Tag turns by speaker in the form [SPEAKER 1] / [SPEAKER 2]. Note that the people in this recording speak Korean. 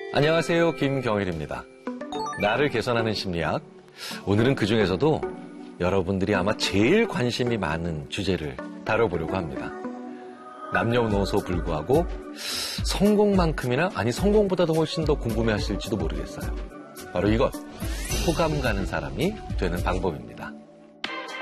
[SPEAKER 1] 안녕하세요, 김경일입니다. 나를 개선하는 심리학. 오늘은 그중에서도 여러분들이 아마 제일 관심이 많은 주제를 다뤄보려고 합니다. 남녀노소 불구하고 성공만큼이나 아니 성공보다도 훨씬 더 궁금해하실지도 모르겠어요. 바로 이것, 호감 가는 사람이 되는 방법입니다.